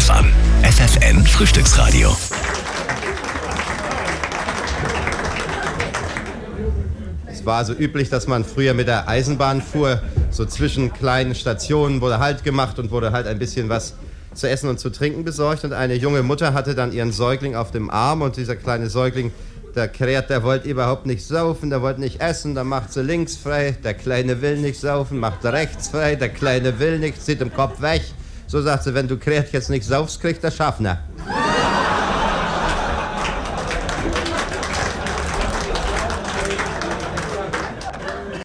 an. FFN Frühstücksradio. Es war also üblich, dass man früher mit der Eisenbahn fuhr. So zwischen kleinen Stationen wurde Halt gemacht und wurde halt ein bisschen was zu essen und zu trinken besorgt. Und eine junge Mutter hatte dann ihren Säugling auf dem Arm. Und dieser kleine Säugling, der kräht, der wollte überhaupt nicht saufen, der wollte nicht essen. Dann macht sie links frei, der Kleine will nicht saufen, macht rechts frei, der Kleine will nicht, zieht im Kopf weg. So sagt sie, wenn du kräht jetzt nicht saufst, kriegt der Schaffner.